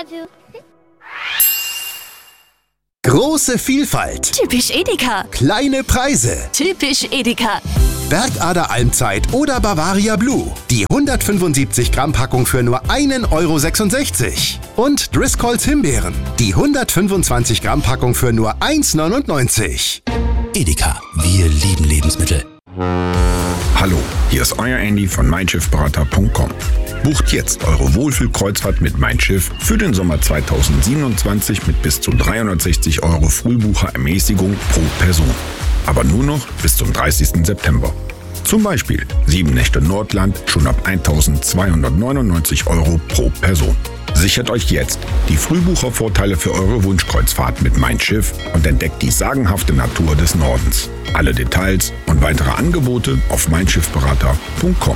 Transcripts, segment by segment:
love you. Große Vielfalt. Typisch Edeka. Kleine Preise. Typisch Edeka. Bergader Almzeit oder Bavaria Blue. Die 175 Gramm Packung für nur 1,66 €. Und Driscolls Himbeeren. Die 125 Gramm Packung für nur 1,99 €. Edeka, wir lieben Lebensmittel. Hallo, hier ist euer Andy von meinschiffberater.com. Bucht jetzt eure Wohlfühlkreuzfahrt mit Mein Schiff für den Sommer 2027 mit bis zu 360 € Frühbucherermäßigung pro Person. Aber nur noch bis zum 30. September. Zum Beispiel 7 Nächte Nordland schon ab 1.299 € pro Person. Sichert euch jetzt die Frühbuchervorteile für eure Wunschkreuzfahrt mit Mein Schiff und entdeckt die sagenhafte Natur des Nordens. Alle Details und weitere Angebote auf meinschiffberater.com.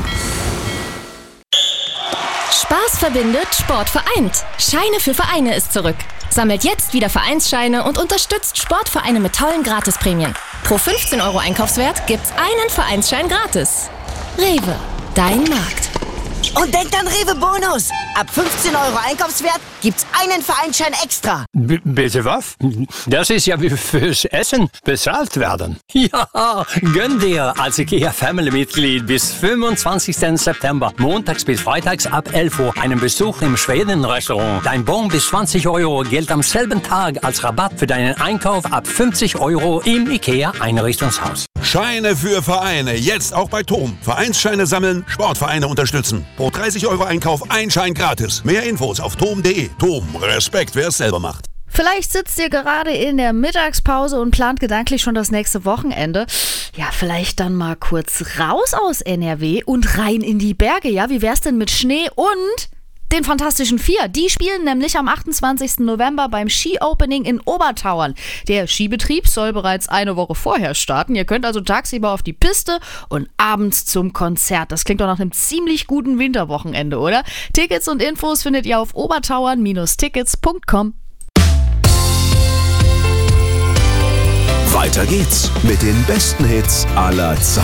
Spaß verbindet, Sport vereint. Scheine für Vereine ist zurück. Sammelt jetzt wieder Vereinsscheine und unterstützt Sportvereine mit tollen Gratisprämien. Pro 15 € Einkaufswert gibt's einen Vereinsschein gratis. Rewe, dein Markt. Und denkt an Rewe Bonus. Ab 15 € Einkaufswert gibt's einen Vereinsschein extra. Bitte was? Das ist ja wie fürs Essen bezahlt werden. Ja, gönn dir als IKEA Family-Mitglied bis 25. September, montags bis freitags ab 11 Uhr, einen Besuch im Schweden-Restaurant. Dein Bon bis 20 € gilt am selben Tag als Rabatt für deinen Einkauf ab 50 € im IKEA Einrichtungshaus. Scheine für Vereine, jetzt auch bei TOM. Vereinsscheine sammeln, Sportvereine unterstützen. Pro 30 € Einkauf ein Schein gratis. Mehr Infos auf tom.de. TOM, Respekt, wer es selber macht. Vielleicht sitzt ihr gerade in der Mittagspause und plant gedanklich schon das nächste Wochenende. Ja, vielleicht dann mal kurz raus aus NRW und rein in die Berge. Ja, wie wär's denn mit Schnee und den Fantastischen Vier? Die spielen nämlich am 28. November beim Ski-Opening in Obertauern. Der Skibetrieb soll bereits eine Woche vorher starten. Ihr könnt also tagsüber auf die Piste und abends zum Konzert. Das klingt doch nach einem ziemlich guten Winterwochenende, oder? Tickets und Infos findet ihr auf obertauern-tickets.com. Weiter geht's mit den besten Hits aller Zeiten.